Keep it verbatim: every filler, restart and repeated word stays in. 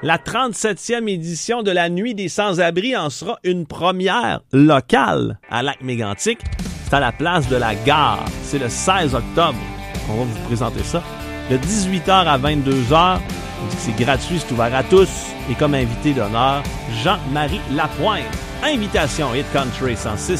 La trente-septième édition de la Nuit des Sans-Abri en sera une première locale à Lac-Mégantic. C'est à la place de la Gare. C'est le seize octobre qu'on va vous présenter ça. De dix-huit heures à vingt-deux heures. On dit que c'est gratuit, c'est ouvert à tous. Et comme invité d'honneur, Jean-Marie Lapointe. Invitation Hit Country cent six